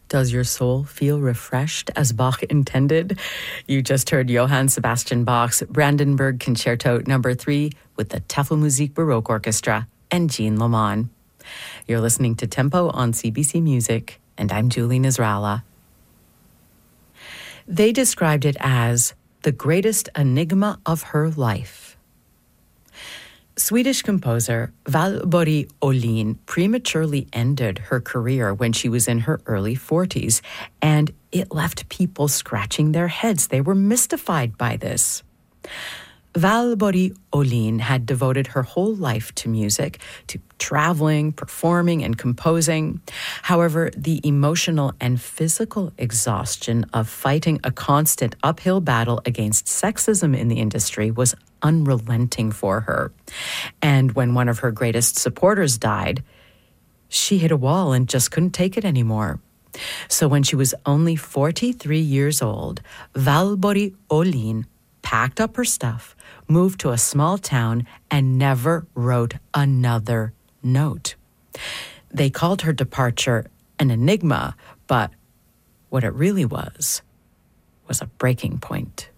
Does your soul feel refreshed as Bach intended? You just heard Johann Sebastian Bach's Brandenburg Concerto No. 3 with the Tafelmusik Baroque Orchestra and Jean Lamont. You're listening to Tempo on CBC Music, and I'm Julie Nasrallah. They described it as the greatest enigma of her life. Swedish composer Valborg Åhlin prematurely ended her career when she was in her early 40s, and it left people scratching their heads. They were mystified by this. Valborg Åhlin had devoted her whole life to music, to traveling, performing, and composing. However, the emotional and physical exhaustion of fighting a constant uphill battle against sexism in the industry was unrelenting for her. And when one of her greatest supporters died, she hit a wall and just couldn't take it anymore. So when she was only 43 years old, Valborg Åhlin packed up her stuff, moved to a small town, and never wrote another note. They called her departure an enigma, but what it really was a breaking point.